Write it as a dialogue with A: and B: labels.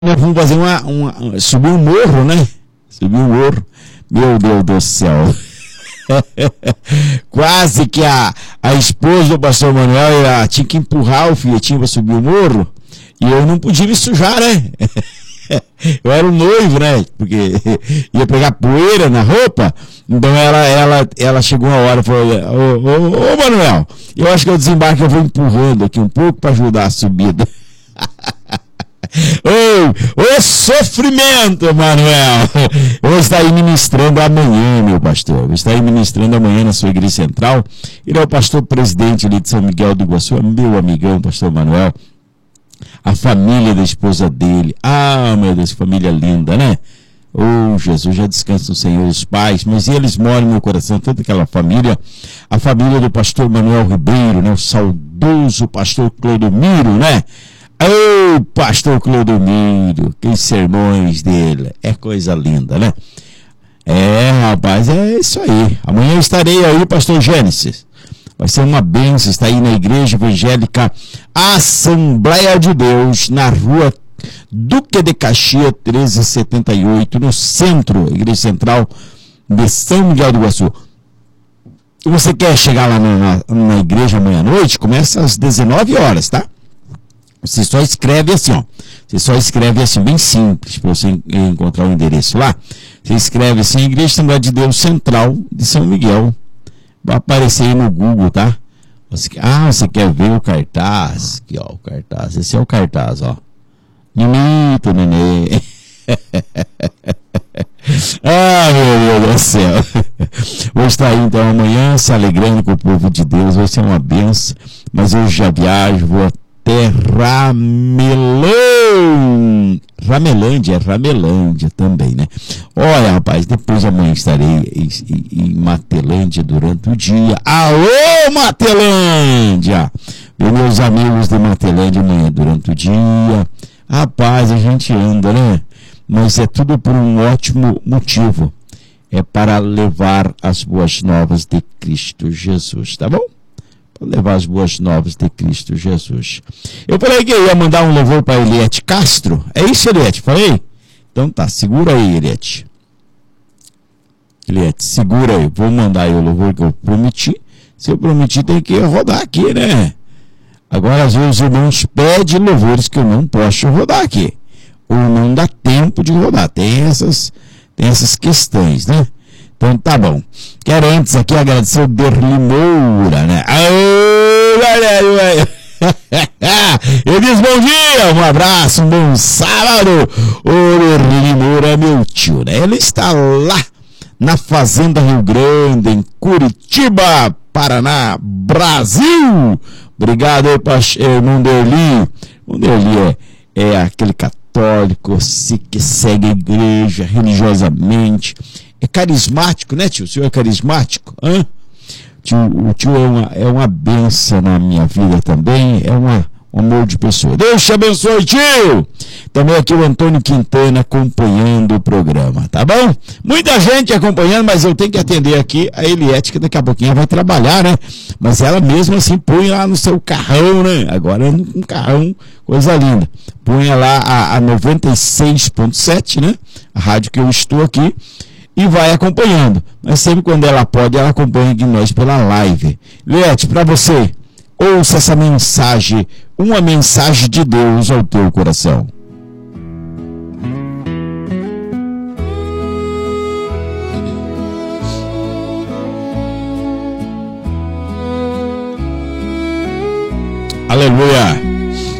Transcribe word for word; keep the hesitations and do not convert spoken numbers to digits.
A: Nós vamos fazer uma, uma. Subir um morro, né? Subir um morro. Meu Deus do céu. Quase que a, a esposa do pastor Manuel ela tinha que empurrar o filhotinho para subir o morro. E eu não podia me sujar, né? Eu era o noivo, né? Porque ia pegar poeira na roupa. Então ela, ela, ela chegou uma hora e falou: Ô, ô, ô Manuel, eu acho que eu desembarque, eu vou empurrando aqui um pouco para ajudar a subida. Ô, ô sofrimento, Manuel! Eu vou estar aí ministrando amanhã, meu pastor. Eu vou estar aí ministrando amanhã na sua igreja central. Ele é o pastor presidente ali de São Miguel do Iguaçu, meu amigão, pastor Manuel. A família da esposa dele. Ah, meu Deus, família linda, né? Oh, Jesus, já descansa no Senhor os pais, mas eles moram no meu coração, toda aquela família. A família do pastor Manuel Ribeiro, né? O saudoso pastor Clodomiro, né? Ô, oh, pastor Clodomiro, que sermões dele, é coisa linda, né? É, rapaz, é isso aí. Amanhã eu estarei aí, pastor Gênesis. Vai ser uma bênção, está aí na Igreja Evangélica Assembleia de Deus, na rua Duque de Caxias, trezentos e setenta e oito, no centro, Igreja Central de São Miguel do Iguaçu. E você quer chegar lá na, na, na igreja amanhã à noite? Começa às dezenove horas, tá? Você só escreve assim, ó. Você só escreve assim, bem simples, para você encontrar o endereço lá. Você escreve assim, Igreja Assembleia de Deus Central de São Miguel. Vai aparecer aí no Google, tá? Você, ah, você quer ver o cartaz? Aqui, ó, o cartaz. Esse é o cartaz, ó. Bonito, nenê. Ah, meu Deus do céu. Vou estar aí então amanhã se alegrando com o povo de Deus. Vai ser uma benção. Mas eu já viajo, vou até Ramelão. Ramelândia, é Ramelândia também, né? Olha, rapaz, depois amanhã estarei em, em, em Matelândia durante o dia. Alô, Matelândia! Meus amigos de Matelândia amanhã durante o dia. Rapaz, a gente anda, né? Mas é tudo por um ótimo motivo. É para levar as boas novas de Cristo Jesus, tá bom? Levar as boas novas de Cristo Jesus. Eu falei que eu ia mandar um louvor para Eliette Castro. É isso, Eliette? Falei? Então tá, segura aí, Eliette. Eliette, segura aí. Vou mandar aí o louvor que eu prometi. Se eu prometi, tem que rodar aqui, né? Agora, às vezes, os irmãos pedem louvores que eu não posso rodar aqui. Ou não dá tempo de rodar. Tem essas, tem essas questões, né? Então tá bom. Quero antes aqui agradecer o Derli Moura, né? Aô, galera! Eu disse bom dia, um abraço, um bom sábado. O Derli Moura é meu tio, né? Ele está lá na Fazenda Rio Grande, em Curitiba, Paraná, Brasil. Obrigado aí, irmão Derli. O Derli é, é aquele católico que segue a igreja religiosamente. É carismático, né, tio? O senhor é carismático? Hã? Tio, o tio é uma, é uma benção na minha vida também. É uma, um amor de pessoa. Deus te abençoe, tio! Também aqui o Antônio Quintana acompanhando o programa, tá bom? Muita gente acompanhando, mas eu tenho que atender aqui a Eliette, que daqui a pouquinho vai trabalhar, né? Mas ela mesmo assim põe lá no seu carrão, né? Agora é um carrão, coisa linda. Põe lá a, a noventa e seis ponto sete, né? A rádio que eu estou aqui. E vai acompanhando. Mas sempre quando ela pode, ela acompanha de nós pela live. Eliette, para você, ouça essa mensagem, uma mensagem de Deus ao teu coração. Aleluia.